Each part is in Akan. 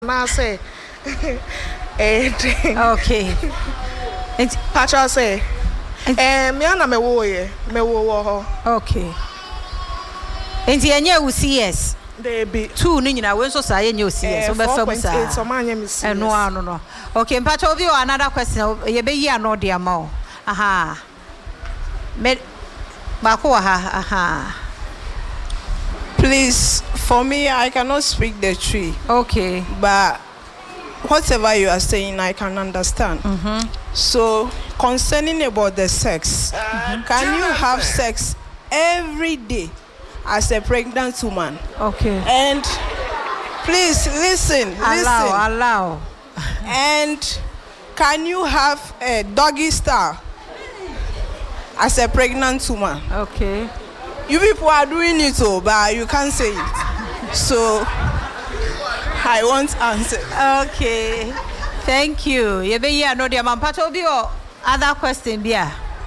Now say, okay. It's Pacha say, me ana me wo ho. okay. Enti enye wo CS. They be 2 ni nyina we nso sa enye wo CS. So be fam sa. 4.8 so manya me CS. No. Okay, Pacha obi o another question. Ye be yi ano de ama o. Aha. Me ba ko aha. Please, for me, I cannot speak the tree. Okay. But whatever you are saying, I can understand. So, concerning about the sex, can you have sex every day as a pregnant woman? Okay. And please listen. Allow. And can you have a doggy style as a pregnant woman? Okay. You people are doing it, but you can't say it. So, I want answer. Okay. Thank you. You be here no dear man. Pacha obi o other question bia.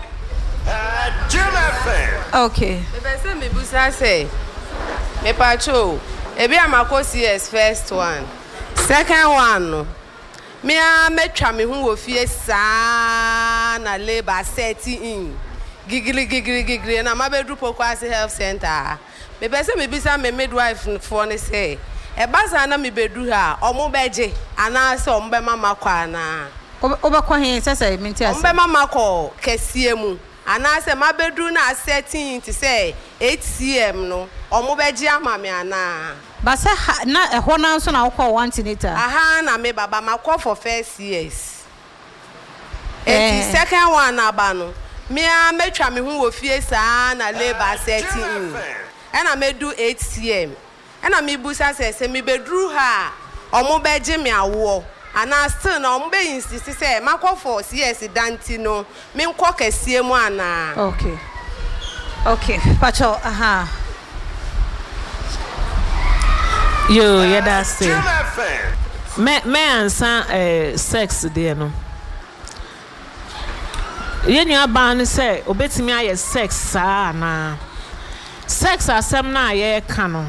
Okay. Me person me busa say. Me pacho. Ebi amako CS first one. Second one no. Me a metwa me hu wo fie saa na labor setting in. Gigri na mabedu Pokwase health center. Me person me bisa me midwife for ne say. E basa na me bedu ha omo beje ana se ombe mama kwa na. Obakwa he sese minti ase. Ombe mama ko kesie mu. Ana se mabedu na setting ti say 8cm no omo beje ama me ana. Basa na ehwo na so na ukọ antenatal. Aha na me baba makọ for first years. Second one aba no. Me a metwa me hu wo fie saa na labor setting in. And I do 8cm. And I me busa say me bedru ha omo beje me awo. And I still na omo be insist say makọ for CS danti no me nkọ kesie mu ana. Okay. Pacho aha. Yo, yeah, that's it. Me answer sex there no. Yenya ban say obetimi aye sex saa na. Sex asem na aye ka no.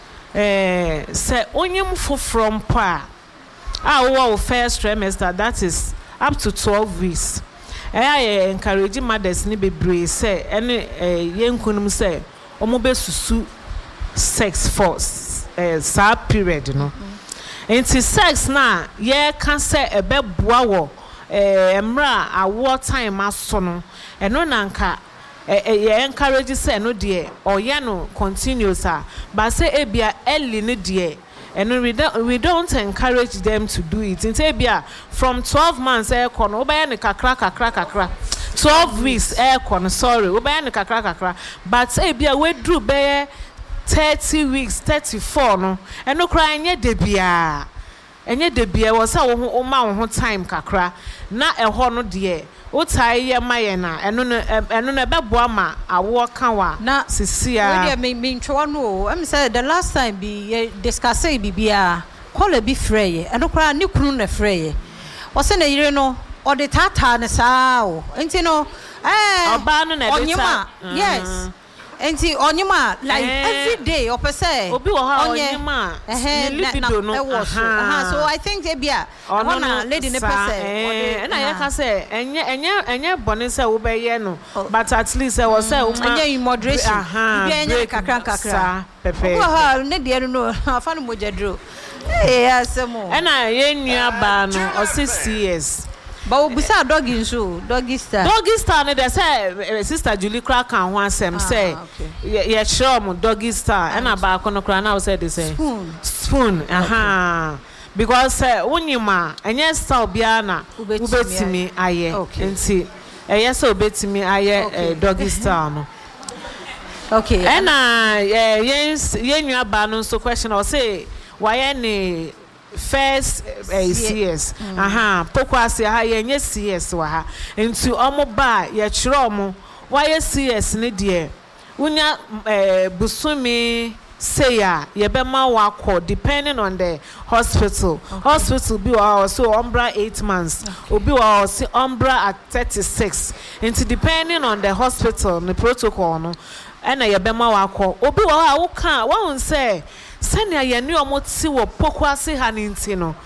Say onyem from pa. Our first trimester, that is up to 12 weeks. I encourage mothers ni bebree say any yenkunum say omo be susu sex force sa period no. Enti sex na ye can say ebe boa wo emra awo time aso no eno nanka ye encourage say no de oye no continuous but say ebia early ne de eno we don't encourage them to do it nti ebia from 12 months kono obaye ne kakra 12 weeks kono sorry obaye ne kakra but ebia we drew be 30 weeks 34 no eno kra enye de bia wo sa wo ho ma wo ho time kakra na eho no de o tai ye maye na eno no beboa ma awo kan wa na sisia we dey me ntwo no am say the last time be discuss bibia call be frey eno kra ni kunu na frey wo se na yire no o de tata ne saa o enti no oba no na de ta yes enti onyema like every day opese obi wo ha onyema libido no so I think ebia ona lady ne pese na ya ka say enye bone say wo be ye no but at least say wo say wo ma enye moderation ebia enye kakra pepe ha ne de no afa no mojadro asemo na ye nua ba no o 6 years. But we busa doggy so doggy star ne dey say sister Julie crack kan ho asem say ye sure mo doggy star and aba kono kra na we say dey say spoon because say wonyima enye style bia na ubetimi aye enti yes ubetimi aye doggy star no okay and ye nua ba no so question or say why any first CS Pokwase ha yenye CS wa ha nti omo ba ye kire omo why CS ne de unya busumi say ye be ma wa ko depending on the hospital be wa so umbra 8 months obi wa so umbra at 36 nti depending on the hospital the protocol no and ye be ma wa ko obi wa wo kan wa won say sɛnea yɛne ɔmo te wɔ poko ase ha ne nti no